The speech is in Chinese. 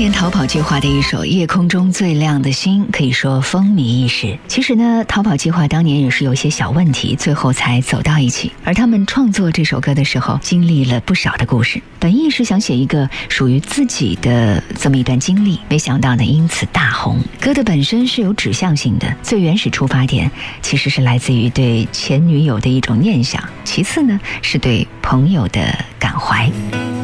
年逃跑计划的一首《夜空中最亮的星》可以说风靡一时。其实呢，逃跑计划当年也是有些小问题，最后才走到一起。而他们创作这首歌的时候，经历了不少的故事。本意是想写一个属于自己的这么一段经历，没想到呢，因此大红。歌的本身是有指向性的，最原始出发点其实是来自于对前女友的一种念想，其次呢是对朋友的感怀。